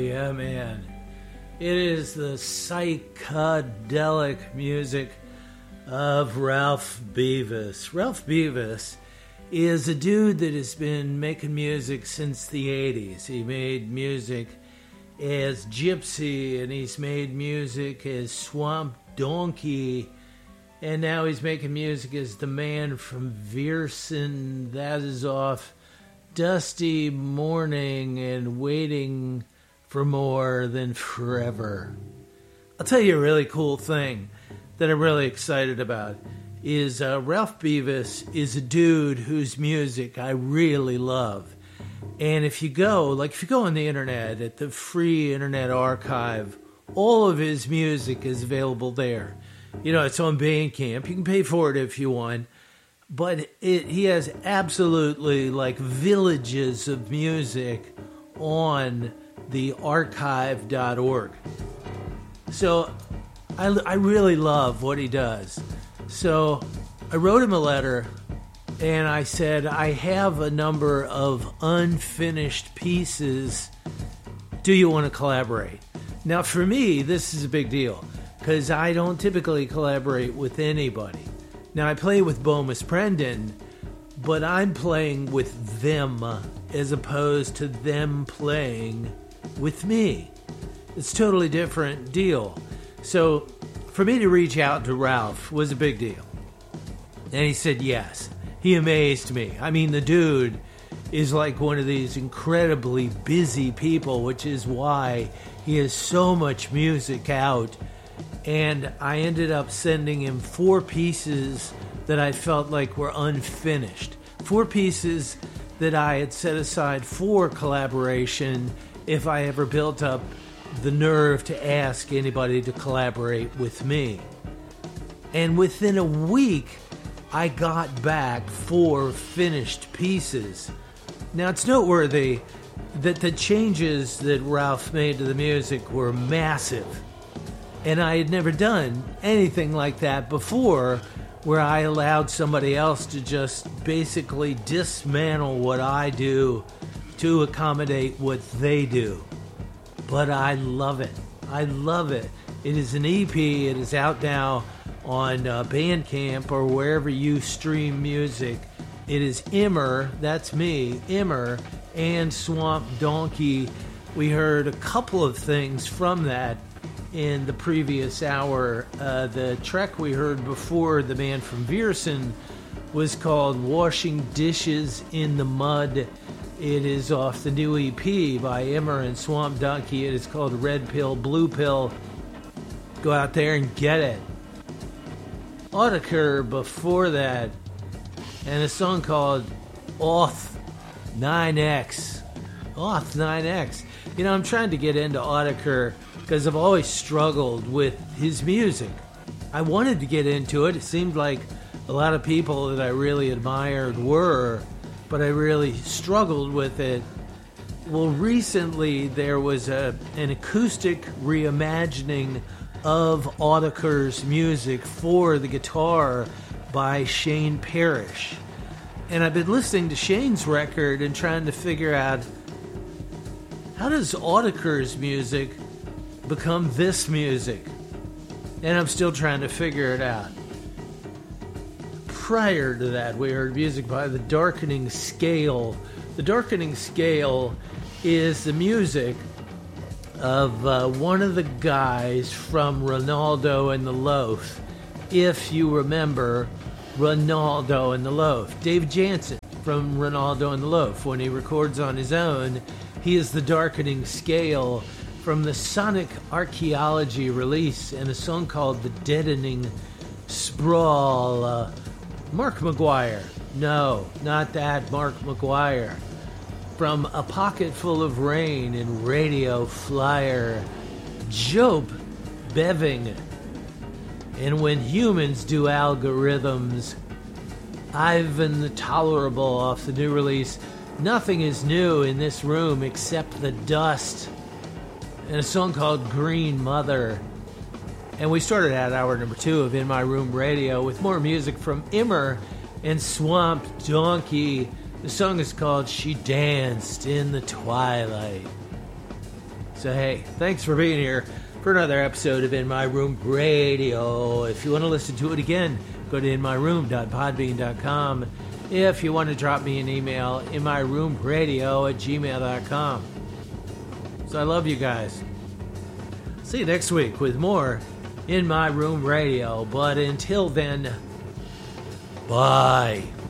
yeah, man. It is the psychedelic music of Ralph Beavis. Ralph Beavis is a dude that has been making music since the 80s. He made music as Gypsy, and he's made music as Swamp Donkey, and now he's making music as the man from Viersen. That is off Dusty Morning and Waiting for More Than Forever. I'll tell you a really cool thing that I'm really excited about is Ralph Beavis is a dude whose music I really love. And if you go on the internet, at the free Internet Archive, all of his music is available there. You know, it's on Bandcamp. You can pay for it if you want. But he has absolutely like villages of music on the archive.org. So I really love what he does. So I wrote him a letter and I said, I have a number of unfinished pieces. Do you want to collaborate? Now for me, this is a big deal because I don't typically collaborate with anybody. Now I play with Bomis Prendin, but I'm playing with them as opposed to them playing with me. It's a totally different deal. So for me to reach out to Ralph was a big deal. And he said yes. He amazed me. I mean, the dude is like one of these incredibly busy people, which is why he has so much music out. And I ended up sending him 4 pieces that I felt like were unfinished. 4 pieces that I had set aside for collaboration if I ever built up the nerve to ask anybody to collaborate with me. And within a week, I got back 4 finished pieces. Now, it's noteworthy that the changes that Ralph made to the music were massive. And I had never done anything like that before, where I allowed somebody else to just basically dismantle what I do to accommodate what they do. But I love it. I love it. It is an EP. It is out now on Bandcamp or wherever you stream music. It is Immer, that's me, Immer, and Swamp Donkey. We heard a couple of things from that in the previous hour. The track we heard before, The Man from Viersen, was called Washing Dishes in the Mud. It is off the new EP by Immer and Swamp Donkey. It is called Red Pill, Blue Pill. Go out there and get it. Autechre before that, and a song called Auth 9X. Auth 9X. You know, I'm trying to get into Autechre because I've always struggled with his music. I wanted to get into it. It seemed like a lot of people that I really admired were, but I really struggled with it. Well, recently there was an acoustic reimagining of Autechre's music for the guitar by Shane Parrish. And I've been listening to Shane's record and trying to figure out, how does Autechre's music become this music? And I'm still trying to figure it out. Prior to that, we heard music by The Darkening Scale. The Darkening Scale is the music of one of the guys from Ronaldo and the Loaf. If you remember Ronaldo and the Loaf. Dave Jansen from Ronaldo and the Loaf. When he records on his own, he is The Darkening Scale from the Sonic Archaeology release and a song called The Deadening Sprawl. Mark McGuire. No, not that Mark McGuire. From A Pocket Full of Rain and Radio Flyer. Job Beving. And When Humans Do Algorithms. Ivan the Tolerable off the new release. Nothing is new in this room except the dust. And a song called Green Mother. And we started out hour number 2 of In My Room Radio with more music from Immer and Swamp Donkey. The song is called She Danced in the Twilight. So, hey, thanks for being here for another episode of In My Room Radio. If you want to listen to it again, go to inmyroom.podbean.com. If you want to drop me an email, inmyroomradio@gmail.com. So I love you guys. See you next week with more In My Room Radio. But until then, bye.